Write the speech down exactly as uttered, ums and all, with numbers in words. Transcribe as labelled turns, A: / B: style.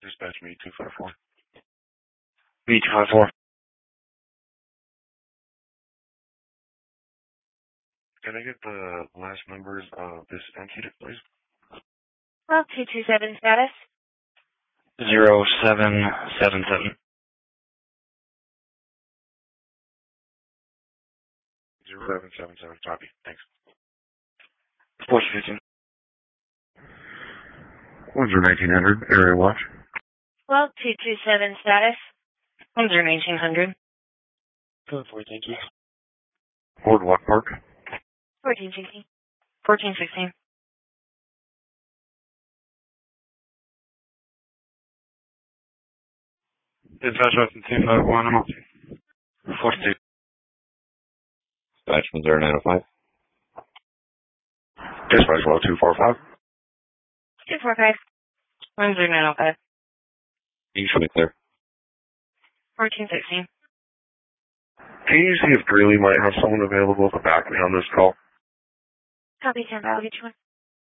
A: Dispatch me two five four.
B: Me two five four.
A: Can I get the last numbers of this entity, please?
C: twelve two two seven status.
B: Zero seven seven seven.
A: Zero seven seven seven. Copy. Thanks.
B: Four fifteen.
A: one zero nineteen hundred. Area watch.
C: twelve two two seven status.
B: One zero nineteen hundred. Code four, thank you.
A: Boardwalk Park.
C: fourteen sixteen.
B: Fourteen sixteen.
A: Dispatch Austin two five one. I'm okay.
B: Four two.
D: Dispatch one zero nine oh five.
A: Dispatch well two four five.
C: two four five.
B: One zero nine oh five.
D: You should be clear.
B: Fourteen sixteen.
A: Can you see if Greeley might have someone available to back me on this call?
C: Copy ten. I'll get you one.